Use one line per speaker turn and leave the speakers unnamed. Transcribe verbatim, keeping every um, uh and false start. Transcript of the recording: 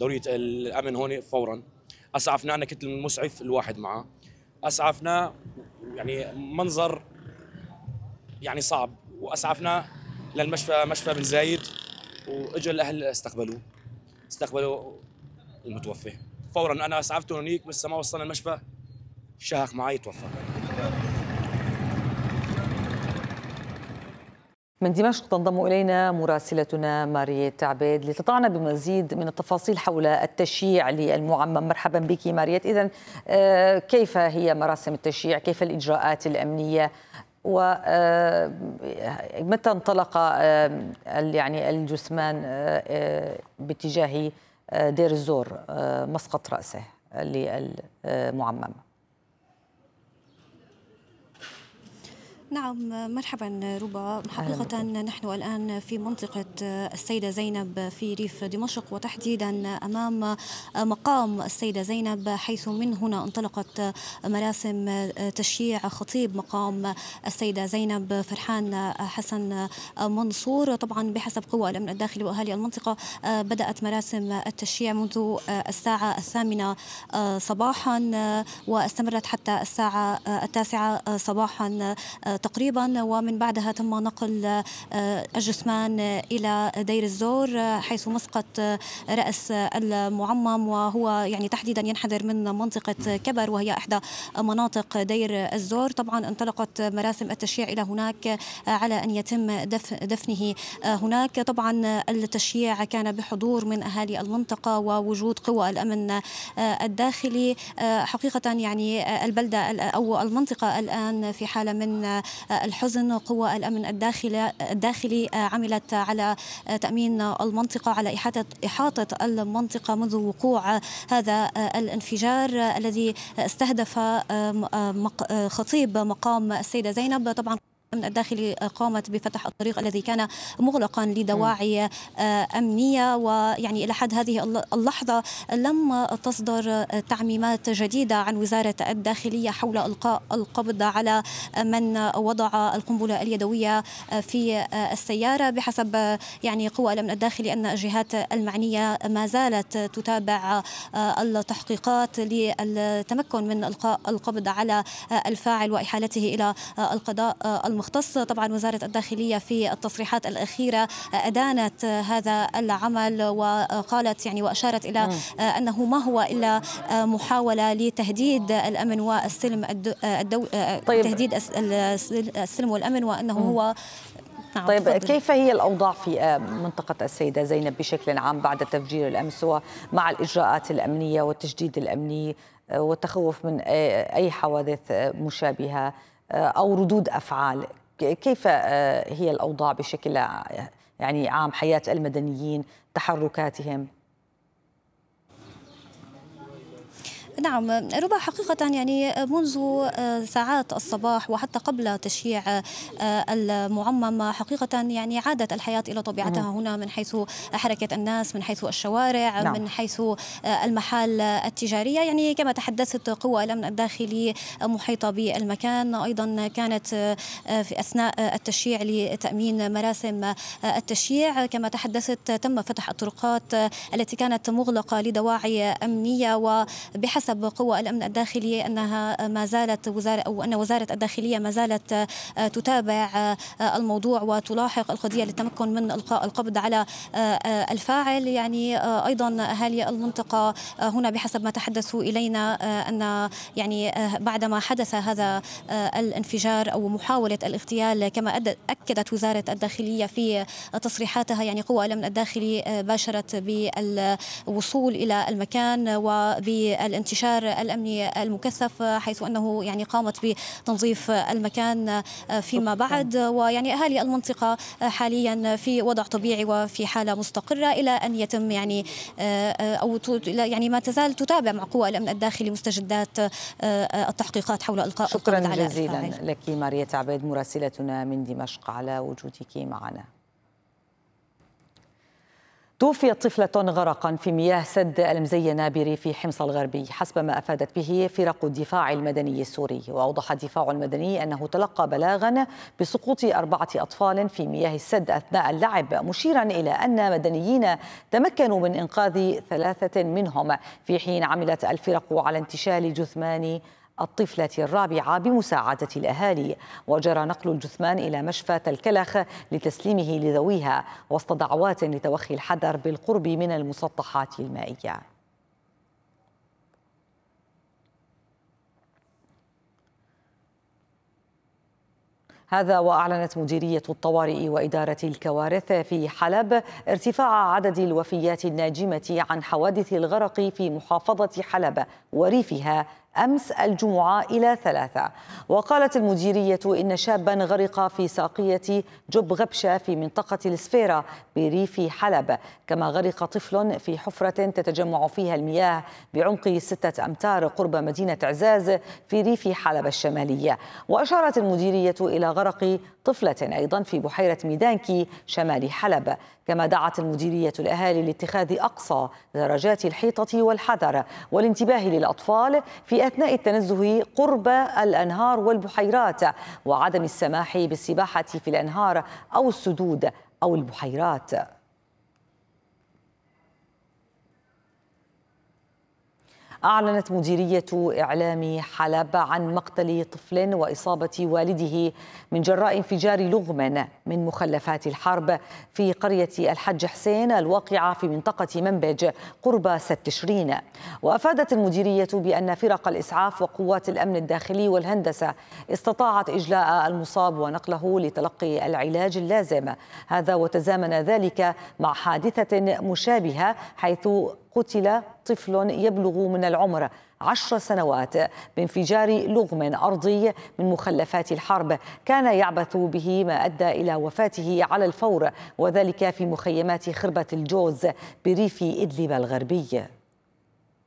دورية الأمن هون فورا. أسعفنا، أنا كنت المسعف الواحد معه، أسعفنا يعني منظر يعني صعب، وأسعفنا للمشفى مشفى بن زايد، وإجا الأهل استقبلوه استقبلوا المتوفى فورا. أنا أسعفته هنيك بس ما وصلنا المشفى شهق معي توفى.
من دمشق تنضم إلينا مراسلتنا ماريت عبيد لتضعنا بمزيد من التفاصيل حول التشييع للمعمم. مرحبا بك ماريت. إذن كيف هي مراسم التشييع؟ كيف الإجراءات الأمنية؟ ومتى انطلق يعني الجثمان باتجاه دير الزور مسقط رأسه للمعمم؟
نعم مرحبا ربا. حقيقة نحن الآن في منطقة السيدة زينب في ريف دمشق، وتحديدا أمام مقام السيدة زينب، حيث من هنا انطلقت مراسم تشييع خطيب مقام السيدة زينب فرحان حسن منصور. طبعا بحسب قوى الأمن الداخلي وأهالي المنطقة بدأت مراسم التشييع منذ الساعة الثامنة صباحا واستمرت حتى الساعة التاسعة صباحا تقريبا، ومن بعدها تم نقل الجثمان إلى دير الزور حيث مسقط رأس المعمم، وهو يعني تحديدا ينحدر من منطقة كبر وهي إحدى مناطق دير الزور. طبعا انطلقت مراسم التشييع إلى هناك على أن يتم دفنه هناك. طبعا التشييع كان بحضور من أهالي المنطقة ووجود قوى الأمن الداخلي. حقيقة يعني البلدة أو المنطقة الآن في حالة من الحزن. قوى الأمن الداخلي الداخلي عملت على تأمين المنطقة، على إحاطة إحاطة المنطقة منذ وقوع هذا الانفجار الذي استهدف خطيب مقام السيدة زينب. طبعا الأمن الداخلي قامت بفتح الطريق الذي كان مغلقا لدواعي أمنية، ويعني إلى حد هذه اللحظة لم تصدر تعميمات جديدة عن وزارة الداخلية حول إلقاء القبض على من وضع القنبلة اليدوية في السيارة. بحسب يعني قوى الأمن الداخلي أن الجهات المعنية ما زالت تتابع التحقيقات للتمكن من إلقاء القبض على الفاعل وإحالته إلى القضاء المختص. طبعا وزارة الداخلية في التصريحات الأخيرة أدانت هذا العمل وقالت يعني وأشارت إلى أنه ما هو إلا محاولة لتهديد الأمن والسلم الدو... طيب. تهديد السلم والأمن، وأنه م. هو
نعم. طيب تفضل. كيف هي الأوضاع في منطقة السيدة زينب بشكل عام بعد تفجير الأمس ومع الإجراءات الأمنية والتشديد الأمني والتخوف من أي حوادث مشابهة أو ردود أفعال؟ كيف هي الأوضاع بشكل يعني عام، حياة المدنيين، تحركاتهم؟
نعم ربا، حقيقة يعني منذ ساعات الصباح وحتى قبل تشييع المعمم حقيقة يعني عادت الحياة إلى طبيعتها هنا، من حيث حركة الناس، من حيث الشوارع، نعم. من حيث المحال التجارية. يعني كما تحدثت قوى الأمن الداخلي محيطة بالمكان. أيضا كانت في أثناء التشييع لتأمين مراسم التشييع كما تحدثت تم فتح الطرقات التي كانت مغلقة لدواعي أمنية، وبحسب حسب قوى الأمن الداخلي أنها ما زالت وزارة أو أن وزارة الداخلية ما زالت تتابع الموضوع وتلاحق القضية للتمكن من إلقاء القبض على الفاعل. يعني أيضا أهالي المنطقة هنا بحسب ما تحدثوا إلينا أن يعني بعدما حدث هذا الانفجار أو محاولة الاغتيال كما أكدت وزارة الداخلية في تصريحاتها، يعني قوى الأمن الداخلي باشرت بالوصول إلى المكان وبالانتشار الأمني المكثف، حيث أنه يعني قامت بتنظيف المكان فيما بعد. ويعني أهالي المنطقة حاليا في وضع طبيعي وفي حالة مستقرة إلى أن يتم يعني أو يعني ما تزال تتابع مع قوى الأمن الداخلي مستجدات التحقيقات حول إلقاء
شكرا
القبض على
جزيلا
الفاعل.
لك ماريت عبيد مراسلتنا من دمشق على وجودك معنا. توفيت طفلة غرقا في مياه سد المزينة بريف حمص الغربي حسب ما أفادت به فرق الدفاع المدني السوري. وأوضح الدفاع المدني أنه تلقى بلاغا بسقوط أربعة أطفال في مياه السد أثناء اللعب، مشيرا إلى أن مدنيين تمكنوا من إنقاذ ثلاثة منهم في حين عملت الفرق على انتشال جثمان الطفلة الرابعة بمساعدة الأهالي. وجرى نقل الجثمان إلى مشفى الكلخ لتسليمه لذويها وسط دعوات لتوخي الحذر بالقرب من المسطحات المائية. هذا وأعلنت مديرية الطوارئ وإدارة الكوارث في حلب ارتفاع عدد الوفيات الناجمة عن حوادث الغرق في محافظة حلب وريفها أمس الجمعة إلى ثلاثة. وقالت المديرية إن شابا غرق في ساقية جب غبشة في منطقة السفيرة بريف حلب، كما غرق طفل في حفرة تتجمع فيها المياه بعمق ستة أمتار قرب مدينة عزاز في ريف حلب الشمالية. وأشارت المديرية إلى غرق طفلة أيضا في بحيرة ميدانكي شمال حلب. كما دعت المديرية الأهالي لاتخاذ أقصى درجات الحيطة والحذر والانتباه للأطفال في أثناء التنزه قرب الأنهار والبحيرات، وعدم السماح بالسباحة في الأنهار أو السدود أو البحيرات. أعلنت مديرية إعلام حلب عن مقتل طفل وإصابة والده من جراء انفجار لغم من مخلفات الحرب في قرية الحج حسين الواقعة في منطقة منبج قرب ست تشرين. وأفادت المديرية بأن فرق الإسعاف وقوات الأمن الداخلي والهندسة استطاعت إجلاء المصاب ونقله لتلقي العلاج اللازم. هذا وتزامن ذلك مع حادثة مشابهة حيث قتل طفل يبلغ من العمر عشر سنوات بانفجار لغم أرضي من مخلفات الحرب كان يعبث به، ما أدى إلى وفاته على الفور، وذلك في مخيمات خربة الجوز بريف إدلب الغربي.